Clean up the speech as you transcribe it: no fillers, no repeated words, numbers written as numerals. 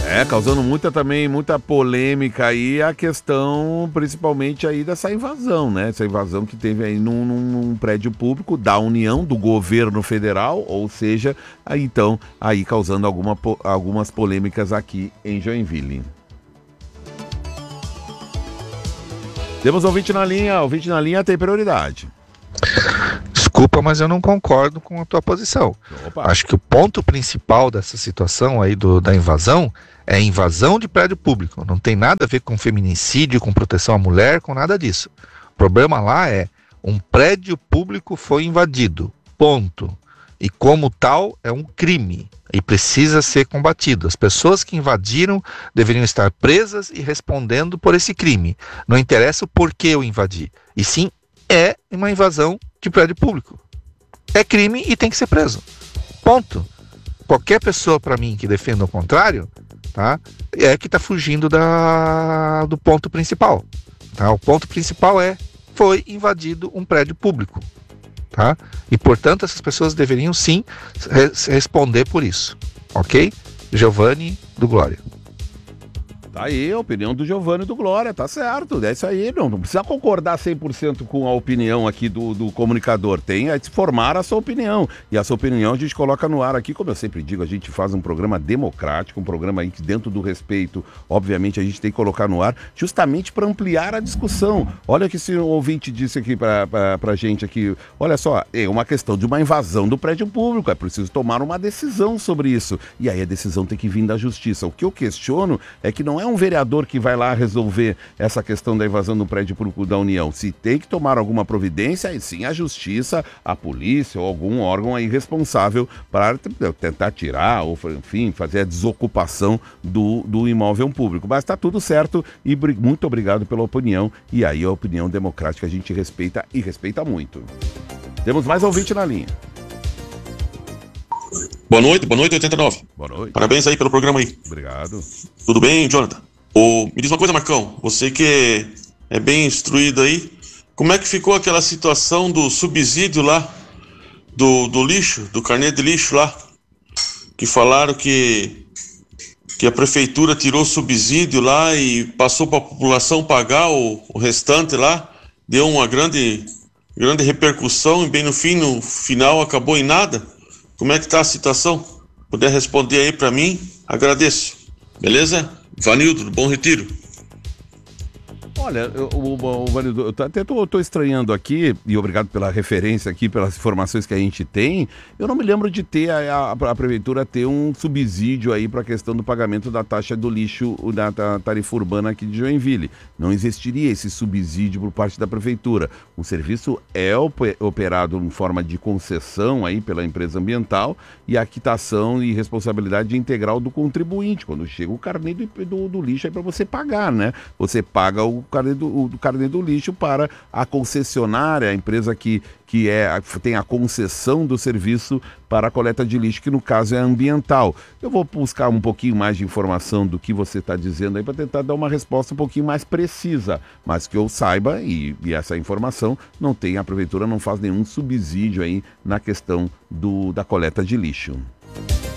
Causando muita polêmica aí a questão, principalmente aí dessa invasão, né? Essa invasão que teve aí num prédio público da União, do governo federal, ou seja, aí então, aí causando algumas polêmicas aqui em Joinville. Temos ouvinte na linha tem prioridade. Desculpa, mas eu não concordo com a tua posição. Opa. Acho que o ponto principal dessa situação aí da invasão é a invasão de prédio público. Não tem nada a ver com feminicídio, com proteção à mulher, com nada disso. O problema lá é um prédio público foi invadido. Ponto. E como tal, é um crime e precisa ser combatido. As pessoas que invadiram deveriam estar presas e respondendo por esse crime. Não interessa o porquê eu invadi, e sim é uma invasão de prédio público. É crime e tem que ser preso. Ponto. Qualquer pessoa, para mim, que defenda o contrário, tá, é que está fugindo do ponto principal. Tá? O ponto principal foi invadido um prédio público. Tá? E, portanto, essas pessoas deveriam, sim, responder por isso. Ok? Giovanni do Glória. Tá aí a opinião do Giovanni do Glória, tá certo, é isso aí, não precisa concordar 100% com a opinião aqui do comunicador, tem a formar a sua opinião, e a sua opinião a gente coloca no ar aqui, como eu sempre digo, a gente faz um programa democrático, um programa aí que dentro do respeito, obviamente a gente tem que colocar no ar, justamente para ampliar a discussão. Olha o que esse ouvinte disse aqui pra gente aqui, olha só, é uma questão de uma invasão do prédio público, é preciso tomar uma decisão sobre isso, e aí a decisão tem que vir da justiça. O que eu questiono é que não é um vereador que vai lá resolver essa questão da invasão do prédio público da União. Se tem que tomar alguma providência, aí sim a justiça, a polícia ou algum órgão aí responsável para tentar tirar ou, enfim, fazer a desocupação do imóvel público. Mas está tudo certo e muito obrigado pela opinião. E aí a opinião democrática a gente respeita e respeita muito. Temos mais ouvinte na linha. Boa noite, 89. Boa noite. Parabéns aí pelo programa aí. Obrigado. Tudo bem, Jonathan? Me diz uma coisa, Marcão. Você que é bem instruído aí, como é que ficou aquela situação do subsídio lá, do lixo, do carnê de lixo lá? Que falaram que a prefeitura tirou subsídio lá e passou para a população pagar o restante lá. Deu uma grande repercussão e bem no final acabou em nada. Como é que tá a situação? Puder responder aí para mim, agradeço. Beleza? Vanildo, do Bom Retiro. Olha, Vanildo, eu até tô estranhando aqui, e obrigado pela referência aqui, pelas informações que a gente tem, eu não me lembro de ter a prefeitura ter um subsídio aí para a questão do pagamento da taxa do lixo da tarifa urbana aqui de Joinville. Não existiria esse subsídio por parte da prefeitura. O serviço é operado em forma de concessão aí pela empresa ambiental e a quitação e responsabilidade integral do contribuinte. Quando chega o carnê do lixo aí para você pagar, né? Você paga o carnê do lixo para a concessionária, a empresa que tem a concessão do serviço para a coleta de lixo, que no caso é ambiental. Eu vou buscar um pouquinho mais de informação do que você está dizendo aí para tentar dar uma resposta um pouquinho mais precisa, mas que eu saiba, e essa informação não tem, a prefeitura não faz nenhum subsídio aí na questão da coleta de lixo.